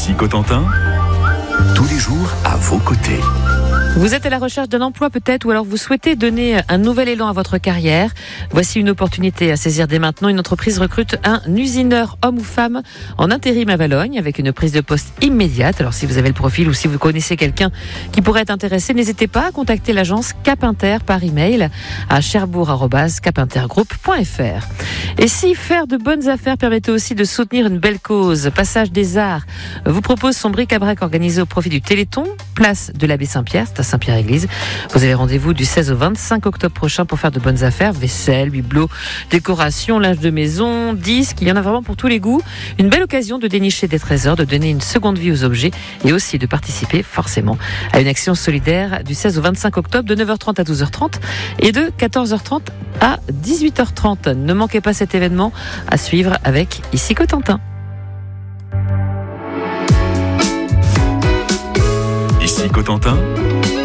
Ici Cotentin, tous les jours à vos côtés. Vous êtes à la recherche d'un emploi peut-être, ou alors vous souhaitez donner un nouvel élan à votre carrière. Voici une opportunité à saisir dès maintenant. Une entreprise recrute un usineur, homme ou femme, en intérim à Valogne, avec une prise de poste immédiate. Alors si vous avez le profil ou si vous connaissez quelqu'un qui pourrait être intéressé, n'hésitez pas à contacter l'agence Capinter par email à cherbourg@capintergroup.fr. Et si faire de bonnes affaires permettait aussi de soutenir une belle cause, Passage des Arts vous propose son bric-à-brac organisé au profit du Téléthon, place de l'Abbé Saint-Pierre, c'est à Saint-Pierre-Église. Vous avez rendez-vous du 16 au 25 octobre prochain pour faire de bonnes affaires, vaisselle, bibelots, décoration, linge de maison, disques, il y en a vraiment pour tous les goûts. Une belle occasion de dénicher des trésors, de donner une seconde vie aux objets et aussi de participer forcément à une action solidaire du 16 au 25 octobre de 9h30 à 12h30 et de 14h30 à 18h30. Ne manquez pas cet événement à suivre avec Ici Cotentin. Ici Cotentin,